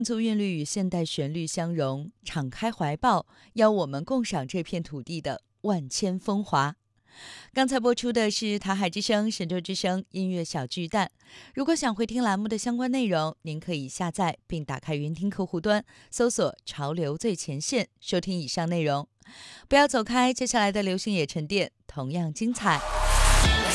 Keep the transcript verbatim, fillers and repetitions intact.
族韵律与现代旋律相融，敞开怀抱，邀我们共赏这片土地的万千风华。刚才播出的是台海之声、神州之声音乐小巨蛋。如果想回听栏目的相关内容，您可以下载并打开云听客户端，搜索潮流最前线，收听以上内容。不要走开，接下来的流行也沉淀同样精彩。